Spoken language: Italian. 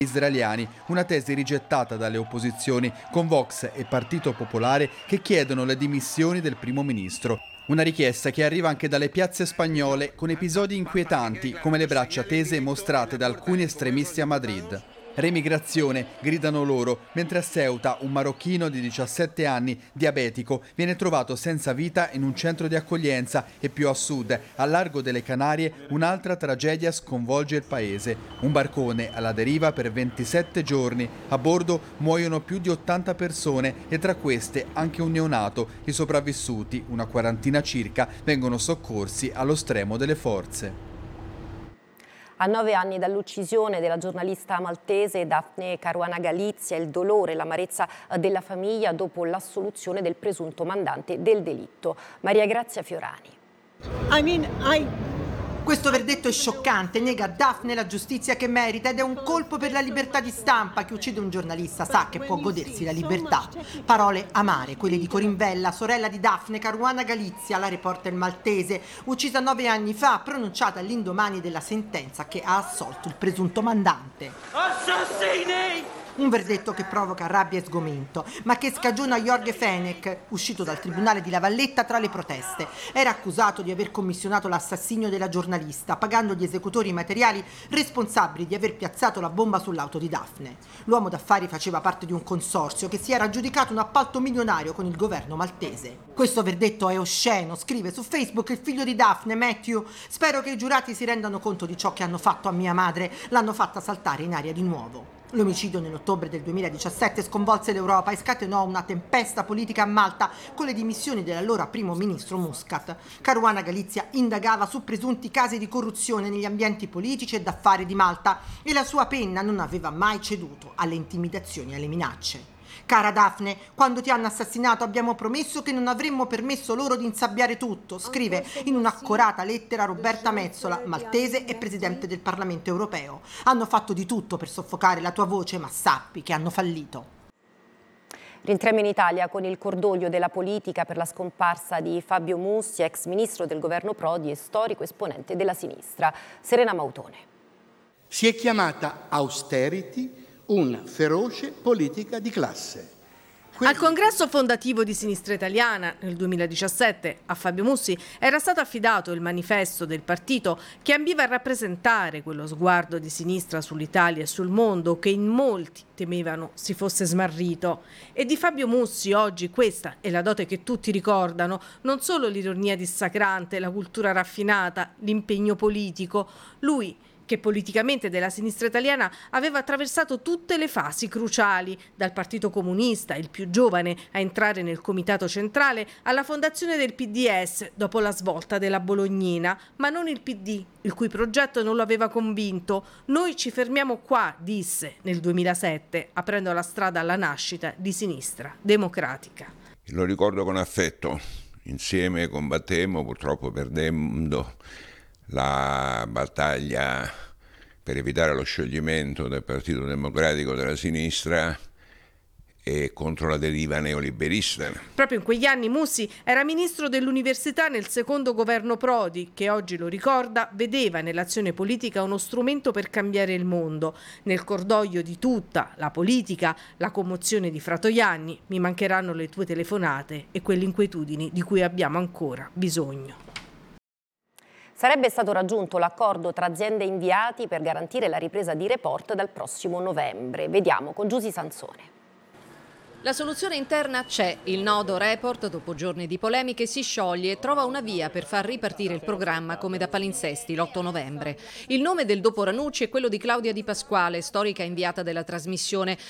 israeliani, una tesi rigettata dalle opposizioni con Vox e Partito Popolare che chiedono le dimissioni del primo ministro. Una richiesta che arriva anche dalle piazze spagnole con episodi inquietanti come le braccia tese mostrate da alcuni estremisti a Madrid. Remigrazione, gridano loro, mentre a Ceuta un marocchino di 17 anni, diabetico, viene trovato senza vita in un centro di accoglienza e più a sud, a largo delle Canarie, un'altra tragedia sconvolge il paese. Un barcone alla deriva per 27 giorni, a bordo muoiono più di 80 persone e tra queste anche un neonato. I sopravvissuti, una quarantina circa, vengono soccorsi allo stremo delle forze. A 9 anni dall'uccisione della giornalista maltese Daphne Caruana Galizia, il dolore e l'amarezza della famiglia dopo l'assoluzione del presunto mandante del delitto. Maria Grazia Fiorani. Questo verdetto è scioccante, nega a Daphne la giustizia che merita ed è un colpo per la libertà di stampa. Chi uccide un giornalista sa che può godersi la libertà. Parole amare, quelle di Corinne Vella, sorella di Daphne Caruana Galizia, la reporter maltese, uccisa 9 anni fa, pronunciata all'indomani della sentenza che ha assolto il presunto mandante. Assassini! Un verdetto che provoca rabbia e sgomento, ma che scagiona Jorge Fenech, uscito dal tribunale di La Valletta tra le proteste. Era accusato di aver commissionato l'assassinio della giornalista, pagando gli esecutori materiali responsabili di aver piazzato la bomba sull'auto di Daphne. L'uomo d'affari faceva parte di un consorzio che si era aggiudicato un appalto milionario con il governo maltese. Questo verdetto è osceno, scrive su Facebook il figlio di Daphne, Matthew. Spero che i giurati si rendano conto di ciò che hanno fatto a mia madre, l'hanno fatta saltare in aria di nuovo. L'omicidio nell'ottobre del 2017 sconvolse l'Europa e scatenò una tempesta politica a Malta con le dimissioni dell'allora primo ministro Muscat. Caruana Galizia indagava su presunti casi di corruzione negli ambienti politici e d'affari di Malta e la sua penna non aveva mai ceduto alle intimidazioni e alle minacce. Cara Daphne, quando ti hanno assassinato abbiamo promesso che non avremmo permesso loro di insabbiare tutto, scrive in un'accorata lettera Roberta Metsola, maltese e presidente del Parlamento europeo. Hanno fatto di tutto per soffocare la tua voce, ma sappi che hanno fallito. Rientriamo in Italia con il cordoglio della politica per la scomparsa di Fabio Mussi, ex ministro del governo Prodi e storico esponente della sinistra. Serena Mautone. Si è chiamata austerity una feroce politica di classe. Al congresso fondativo di Sinistra Italiana nel 2017 a Fabio Mussi era stato affidato il manifesto del partito che ambiva a rappresentare quello sguardo di sinistra sull'Italia e sul mondo che in molti temevano si fosse smarrito. E di Fabio Mussi oggi questa è la dote che tutti ricordano, non solo l'ironia dissacrante, la cultura raffinata, l'impegno politico. Lui che politicamente della sinistra italiana aveva attraversato tutte le fasi cruciali, dal Partito Comunista, il più giovane, a entrare nel Comitato Centrale, alla fondazione del PDS dopo la svolta della Bolognina, ma non il PD, il cui progetto non lo aveva convinto. Noi ci fermiamo qua, disse nel 2007, aprendo la strada alla nascita di Sinistra Democratica. Lo ricordo con affetto, insieme combattemmo, purtroppo perdendo la battaglia per evitare lo scioglimento del Partito Democratico della sinistra e contro la deriva neoliberista. Proprio in quegli anni Mussi era ministro dell'università nel secondo governo Prodi, che oggi lo ricorda, vedeva nell'azione politica uno strumento per cambiare il mondo. Nel cordoglio di tutta la politica, la commozione di Fratoianni, mi mancheranno le tue telefonate e quelle inquietudini di cui abbiamo ancora bisogno. Sarebbe stato raggiunto l'accordo tra aziende e inviati per garantire la ripresa di Report dal prossimo novembre. Vediamo con Giusy Sansone. La soluzione interna c'è. Il nodo Report, dopo giorni di polemiche, si scioglie e trova una via per far ripartire il programma come da palinsesti l'8 novembre. Il nome del dopo Ranucci è quello di Claudia Di Pasquale, storica inviata della trasmissione.